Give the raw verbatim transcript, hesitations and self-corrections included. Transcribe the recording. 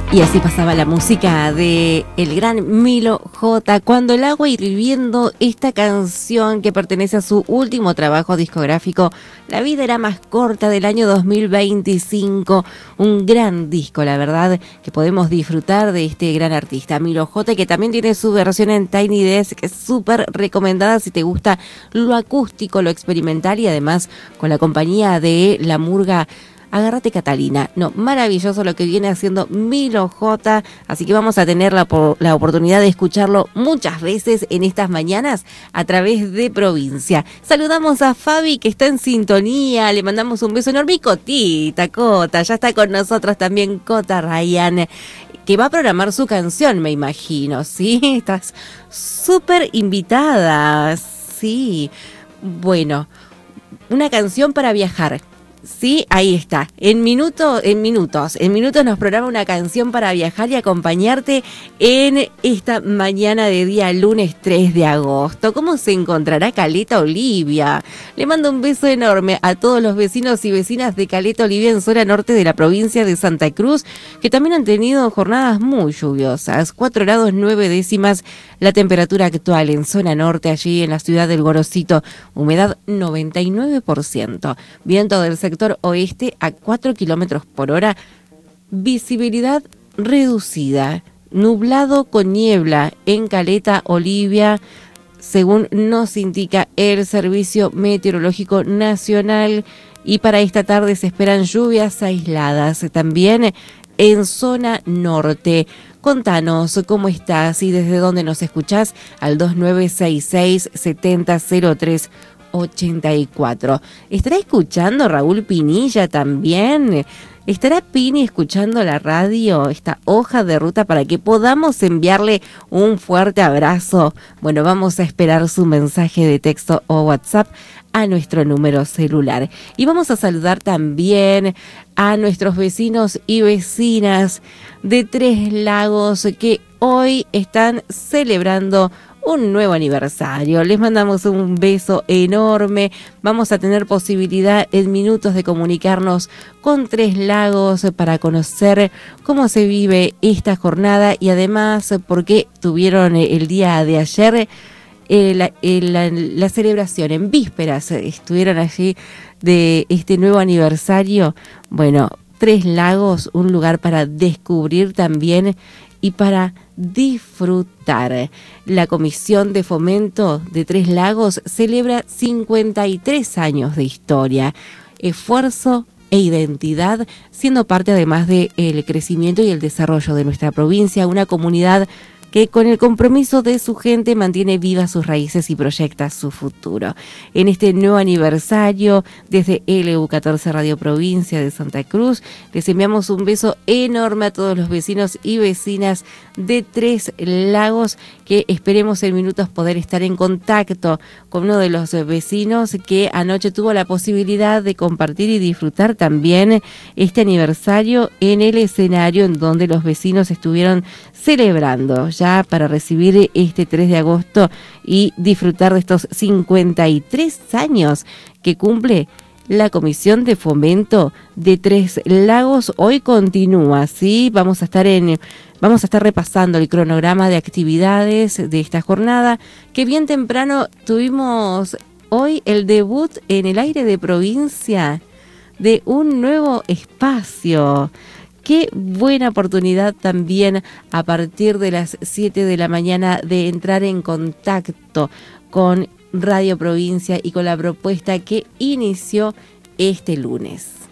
Y así pasaba la música de el gran Milo J. Cuando el agua hirviendo, esta canción que pertenece a su último trabajo discográfico, La vida era más corta, del año dos mil veinticinco. Un gran disco, la verdad, que podemos disfrutar de este gran artista, Milo J., que también tiene su versión en Tiny Desk, que es súper recomendada si te gusta lo acústico, lo experimental, y además con la compañía de la murga Agárrate Catalina. No, maravilloso lo que viene haciendo Milo J. Así que vamos a tener la, la oportunidad de escucharlo muchas veces en estas mañanas a través de Provincia. Saludamos a Fabi, que está en sintonía. Le mandamos un beso enorme. Y Cotita, Cota, ya está con nosotros también Cota Ryan, que va a programar su canción, me imagino, ¿sí? Estás súper invitada, sí. Bueno, una canción para viajar. Sí, ahí está. En minutos, en minutos, en minutos nos programa una canción para viajar y acompañarte en esta mañana de día lunes tres de agosto. ¿Cómo se encontrará Caleta Olivia? Le mando un beso enorme a todos los vecinos y vecinas de Caleta Olivia en zona norte de la provincia de Santa Cruz, que también han tenido jornadas muy lluviosas. cuatro grados nueve décimas la temperatura actual en zona norte, allí en la ciudad del Gorosito. Humedad noventa y nueve por ciento. Viento del sector oeste a cuatro kilómetros por hora. Visibilidad reducida. Nublado con niebla en Caleta Olivia, según nos indica el Servicio Meteorológico Nacional. Y para esta tarde se esperan lluvias aisladas también en zona norte. Contanos cómo estás y desde dónde nos escuchás al dos nueve seis seis, siete cero cero tres ochenta y cuatro. ¿Estará escuchando Raúl Pinilla también? ¿Estará Pini escuchando la radio, esta hoja de ruta, para que podamos enviarle un fuerte abrazo? Bueno, vamos a esperar su mensaje de texto o WhatsApp a nuestro número celular. Y vamos a saludar también a nuestros vecinos y vecinas de Tres Lagos, que hoy están celebrando un nuevo aniversario. Les mandamos un beso enorme. Vamos a tener posibilidad en minutos de comunicarnos con Tres Lagos para conocer cómo se vive esta jornada y además por qué tuvieron el día de ayer eh, la, eh, la, la celebración en vísperas. Estuvieron allí de este nuevo aniversario. Bueno, Tres Lagos, un lugar para descubrir también y para disfrutar. La Comisión de Fomento de Tres Lagos celebra cincuenta y tres años de historia, esfuerzo e identidad, siendo parte además del crecimiento y el desarrollo de nuestra provincia, una comunidad que con el compromiso de su gente mantiene vivas sus raíces y proyecta su futuro. En este nuevo aniversario, desde L U catorce Radio Provincia de Santa Cruz, les enviamos un beso enorme a todos los vecinos y vecinas de Tres Lagos, que esperemos en minutos poder estar en contacto con uno de los vecinos que anoche tuvo la posibilidad de compartir y disfrutar también este aniversario en el escenario en donde los vecinos estuvieron celebrando ya para recibir este tres de agosto y disfrutar de estos cincuenta y tres años que cumple la Comisión de Fomento de Tres Lagos. Hoy continúa, ¿sí? Vamos a estar en vamos a estar repasando el cronograma de actividades de esta jornada, que bien temprano tuvimos hoy el debut en el aire de Provincia de un nuevo espacio. Qué buena oportunidad también a partir de las siete de la mañana de entrar en contacto con Radio Provincia y con la propuesta que inició este lunes.